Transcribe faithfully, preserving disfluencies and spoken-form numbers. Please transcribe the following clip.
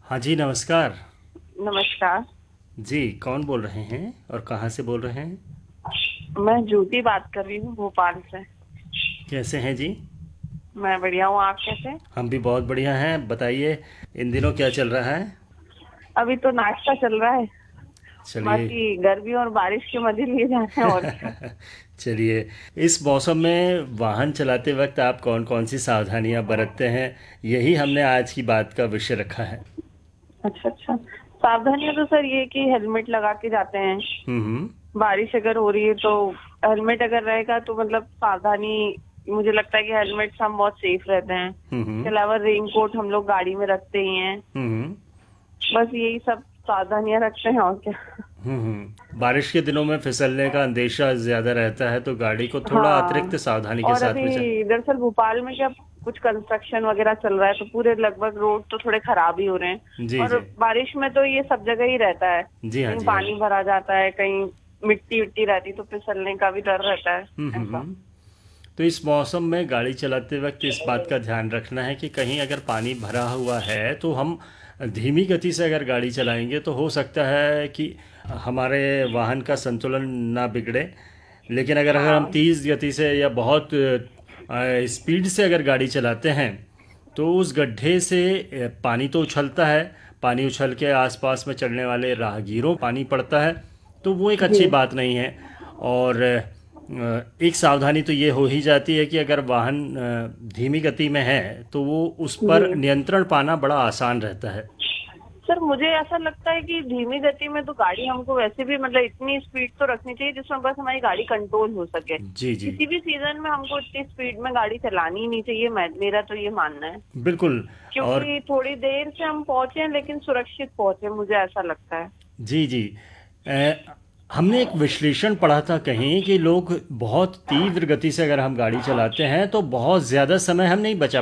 हाँ जी, नमस्कार। नमस्कार। जी, कौन बोल रहे हैं और कहाँ से बोल रहे हैं? मैं ज्योति बात कर रही हूँ भोपाल से। कैसे हैं जी? मैं बढ़िया हूँ, आप कैसे हैं? हम भी बहुत बढ़िया हैं। बताइए, इन दिनों क्या चल रहा है? अभी तो नाश्ता चल रहा है। चलिए। बाकी गर्मी और बारिश के मजे लिए जा रहे हैं और क्या। चलिए, इस मौसम में वाहन चलाते वक्त आप कौन-कौन सी सावधानियां बरतते हैं? यही हमने आज की बात का विषय रखा है। अच्छा अच्छा। सावधानियां तो सर ये कि हेलमेट लगा के जाते हैं। हुँ, हुँ। बारिश अगर हो रही है तो हेलमेट अगर रहेगा तो मतलब सावधानी। मुझे लगता है कि हेलमेट से हम बहुत सेफ रहते हैं। हुँ, इसके हुँ। अलावा रेनकोट हम लोग गाड़ी में रखते ही हैं। हुँ, हुँ। बस यही सब सावधानियां रखते हैं और क्या। हुँ, हुँ। बारिश के दिनों में फिसलने का अंदेशा ज़्यादा रहता है, तो गाड़ी को थोड़ा अतिरिक्त हाँ। सावधानी के और साथ में चल। अभी दरअसल भोपाल में क्या कुछ कंस्ट्रक्शन वगैरह चल रहा है तो पूरे लगभग रोड तो थोड़े खराब ही हो रहे हैं। जी, और जी। बारिश में तो ये सब जगह ही रहता है, जी हाँ, कहीं जी हाँ। पानी भरा जाता है, कहीं मिट्टी विट्टी रहती तो फिसलने का भी डर रहता है। हुँ, हुँ, ऐसा। हुँ। तो इस मौसम में गाड़ी चलाते वक्त इस बात का ध्यान रखना है कि कहीं अगर पानी भरा हुआ है तो हम धीमी गति से अगर गाड़ी चलाएंगे तो हो सकता है कि हमारे वाहन का संतुलन ना बिगड़े। लेकिन अगर अगर हम हाँ। तेज़ गति से या बहुत अ, स्पीड से अगर गाड़ी चलाते हैं तो उस गड्ढे से अ, पानी तो उछलता है। पानी उछल के आसपास में चलने वाले राहगीरों पानी पड़ता है, तो वो एक जी। अच्छी बात नहीं है। और अ, एक सावधानी तो ये हो ही जाती है कि अगर वाहन अ, धीमी गति में है तो वो उस जी पर नियंत्रण पाना बड़ा आसान रहता है। सर, मुझे ऐसा लगता है कि धीमी गति में तो गाड़ी हमको वैसे भी मतलब इतनी स्पीड तो रखनी चाहिए जिसमें बस हमारी गाड़ी कंट्रोल हो सके। जी जी। किसी भी सीजन में हमको इतनी स्पीड में गाड़ी चलानी ही नहीं चाहिए, मैं मेरा तो ये मानना है। बिल्कुल। और क्योंकि थोड़ी देर से हम पहुंचे हैं लेकिन सुरक्षित पहुंचे, मुझे ऐसा लगता है। जी जी। अ, हमने एक विश्लेषण पढ़ा था कहीं कि लोग बहुत तीव्र गति से अगर हम गाड़ी चलाते हैं तो बहुत ज़्यादा समय हम नहीं बचा